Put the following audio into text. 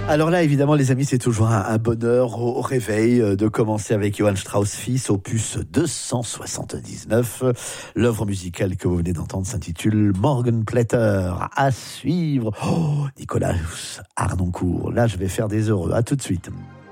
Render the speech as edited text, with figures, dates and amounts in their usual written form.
Alors là, évidemment, les amis, c'est toujours un bonheur au réveil de commencer avec Johann Strauss Fils, opus 279. L'œuvre musicale que vous venez d'entendre s'intitule Morgenblätter. À suivre. Oh, Nicolas Harnoncourt. Là, je vais faire des heureux. À tout de suite.